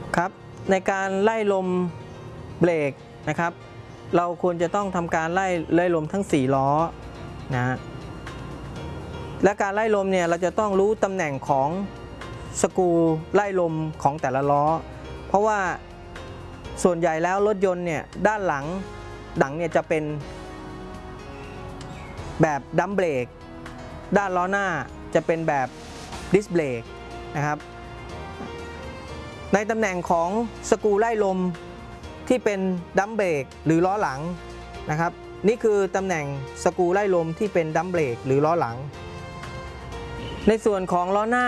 ครับในการไล่ลมเบรกนะครับเราควรจะต้องทำการไล่ลมทั้ง4ล้อนะและการไล่ลมเนี่ยเราจะต้องรู้ตำแหน่งของสกรูไล่ลมของแต่ละล้อเพราะว่าส่วนใหญ่แล้วรถยนต์เนี่ยด้านหลังเนี่ยจะเป็นแบบดัมเบรกด้านล้อหน้าจะเป็นแบบดิสเบรกนะครับในตำแหน่งของสกรูไล่ลมที่เป็นดัมเบรกหรือล้อหลังนะครับนี่คือตำแหน่งสกรูไล่ลมที่เป็นดัมเบรกหรือล้อหลังในส่วนของล้อหน้า